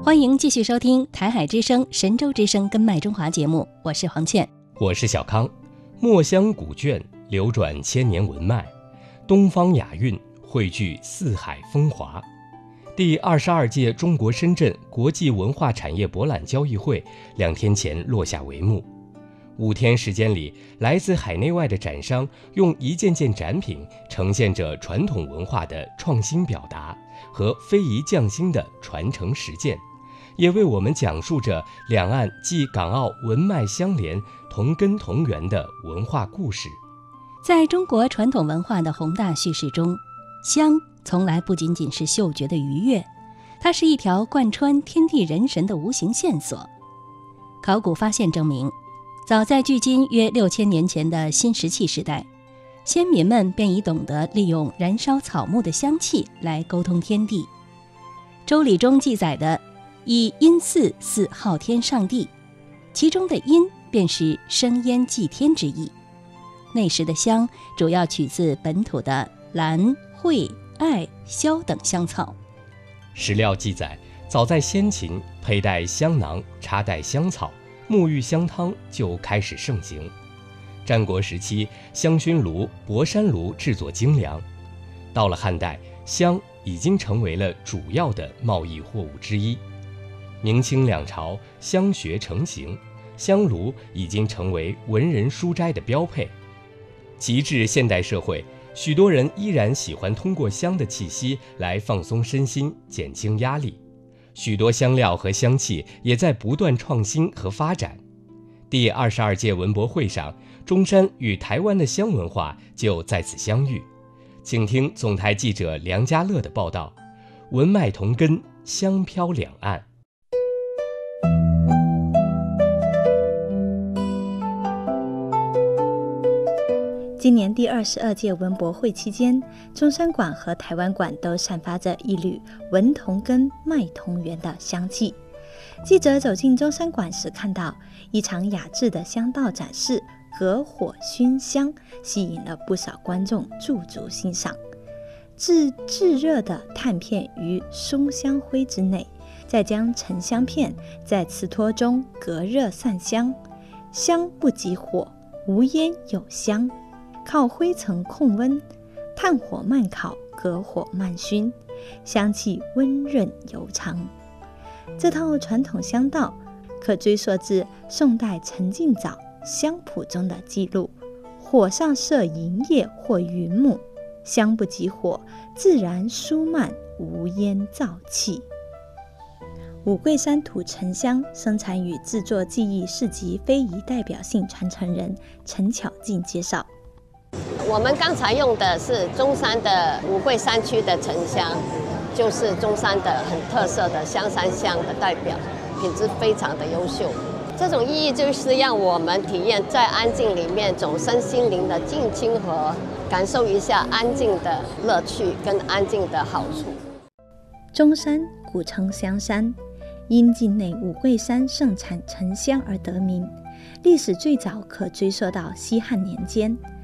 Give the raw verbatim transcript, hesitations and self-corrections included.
欢迎继续收听台海之声、神州之声跟麦中华节目，我是黄倩， 我是小康。墨香古卷流转千年文脉，东方雅韵汇聚四海风华。第二十二届中国深圳国际文化产业博览交易会两天前落下帷幕。五天时间里，来自海内外的展商用一件件展品呈现着传统文化的创新表达和非遗匠心的传承实践，也为我们讲述着两岸既港澳文脉相连、同根同源的文化故事。 在中国传统文化的宏大叙事中，香从来不仅仅是嗅觉的愉悦，它是一条贯穿天地人神的无形线索。考古发现证明，早在距今约六千年前的新石器时代，先民们便已懂得利用燃烧草木的香气来沟通天地。周礼中记载的以阴祀祀昊天上帝，其中的阴便是生烟祭天之意。那时的香主要取自本土的兰、蕙、艾、硝等香草。 史料记载，早在先秦，佩戴香囊、插戴香草、沐浴香汤就开始盛行。战国时期，香薰炉、博山炉制作精良。到了汉代，香已经成为了主要的贸易货物之一。明清两朝，香学成型，香炉已经成为文人书斋的标配。及至现代社会，许多人依然喜欢通过香的气息来放松身心，减轻压力。许多香料和香气也在不断创新和发展。第二十二届文博会上，中山与台湾的香文化就在此相遇。请听总台记者梁家乐的报道：文脉同根，香飘两岸。 今年第二十二届文博会期间，中山馆和台湾馆都散发着一缕文同根、脉同源的香气。记者走进中山馆时，看到一场雅致的香道展示——隔火熏香，吸引了不少观众驻足欣赏。置炙热的炭片于松香灰之内，再将沉香片在瓷托中隔热散香，香不及火，无烟有香。靠灰层控温，炭火慢烤，隔火慢熏，香气温润悠长。这套传统香道可追溯至宋代陈敬藻《香谱》中的记录：火上设银叶或云母，香不及火，自然疏慢，无烟燥气。五桂山土沉香生产与制作技艺市集非遗代表性传承人陈巧静介绍。 我们刚才用的是中山的五桂山区的沉香，就是中山的很特色的香山香的代表，品质非常的优秀。这种意义就是让我们体验在安静里面总身心灵的静清和，感受一下安静的乐趣跟安静的好处。 中山古称香山，因境内五桂山盛产沉香而得名，历史最早可追溯到西汉年间。